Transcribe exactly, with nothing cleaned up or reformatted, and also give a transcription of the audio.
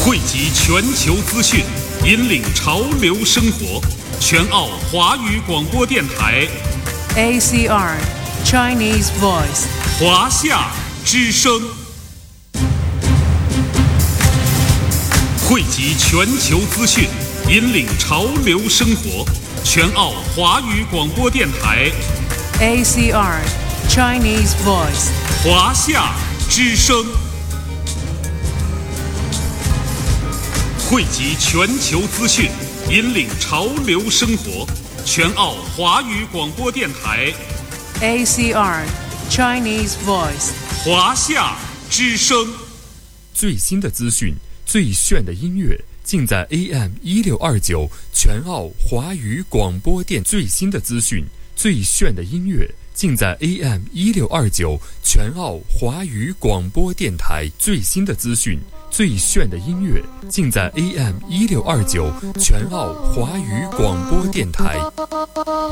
汇集全球资讯，引领潮流生活。全澳华语广播电台 A C R Chinese Voice 华夏之声，汇集全球资讯，引领潮流生活。全澳华语广播电台 A C R Chinese Voice 华夏之声，汇集全球资讯，引领潮流生活。全澳华语广播电台 A C R Chinese Voice 华夏之声， 最新的资讯，最炫的音乐，尽在 A M 一六二九全澳华语广播电。最新的资讯，最炫的音乐，尽在 A M 一六二九全澳华语广播电台。最新的资讯，最炫的音乐，尽在 A M 一六二九全澳华语广播电台。